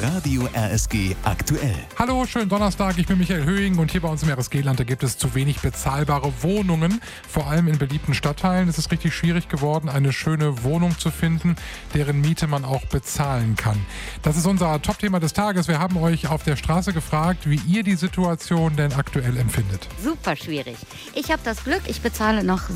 Radio RSG aktuell. Hallo, schönen Donnerstag, ich bin Michael Höhing und hier bei uns im RSG-Land, da gibt es zu wenig bezahlbare Wohnungen. Vor allem in beliebten Stadtteilen ist es richtig schwierig geworden, eine schöne Wohnung zu finden, deren Miete man auch bezahlen kann. Das ist unser Top-Thema des Tages. Wir haben euch auf der Straße gefragt, wie ihr die Situation denn aktuell empfindet. Super schwierig. Ich habe das Glück, ich bezahle noch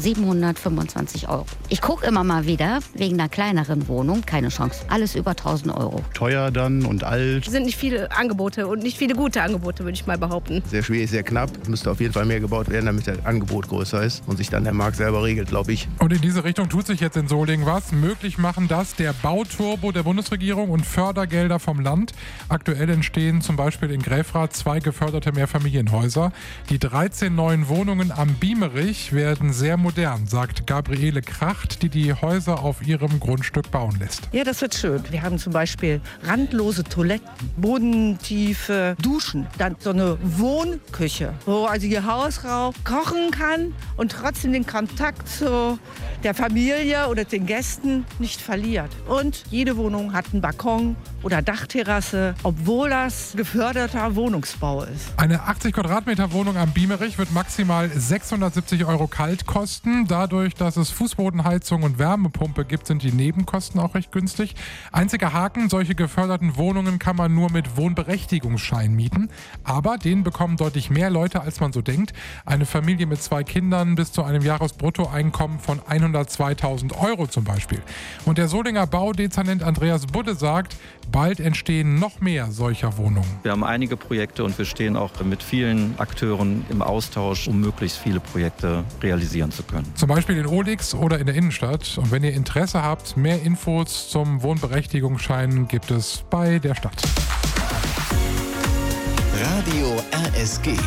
725 €. Ich gucke immer mal wieder, wegen einer kleineren Wohnung, keine Chance. Alles über 1000 €. Teuer dann und alt. Es sind nicht viele Angebote und nicht viele gute Angebote, würde ich mal behaupten. Sehr schwierig, sehr knapp. Müsste auf jeden Fall mehr gebaut werden, damit das Angebot größer ist und sich dann der Markt selber regelt, glaube ich. Und in diese Richtung tut sich jetzt in Solingen was. Möglich machen das der Bauturbo der Bundesregierung und Fördergelder vom Land. Aktuell entstehen zum Beispiel in Gräfrath 2 geförderte Mehrfamilienhäuser. Die 13 neuen Wohnungen am Biemerich werden sehr modern, sagt Gabriele Kracht, die Häuser auf ihrem Grundstück bauen lässt. Ja, das wird schön. Wir haben zum Beispiel randlose Toiletten, bodentiefe Duschen, dann so eine Wohnküche, wo also Ihr Hausfrau kochen kann und trotzdem den Kontakt zu der Familie oder den Gästen nicht verliert. Und jede Wohnung hat einen Balkon oder Dachterrasse, obwohl das geförderter Wohnungsbau ist. Eine 80 Quadratmeter Wohnung am Biemerich wird maximal 670 € kalt kosten. Dadurch, dass es Fußbodenheizung und Wärmepumpe gibt, sind die Nebenkosten auch recht günstig. Einziger Haken, solche geförderten Wohnungen kann man nur mit Wohnberechtigungsschein mieten. Aber den bekommen deutlich mehr Leute, als man so denkt. Eine Familie mit 2 Kindern bis zu einem Jahresbruttoeinkommen von 102.000 € zum Beispiel. Und der Solinger Baudezernent Andreas Budde sagt, bald entstehen noch mehr solcher Wohnungen. Wir haben einige Projekte und wir stehen auch mit vielen Akteuren im Austausch, um möglichst viele Projekte realisieren zu können. Zum Beispiel in Ohlix oder in der Innenstadt. Und wenn ihr Interesse habt, mehr Infos zum Wohnberechtigungsschein gibt es bei der Stadt. Radio RSG.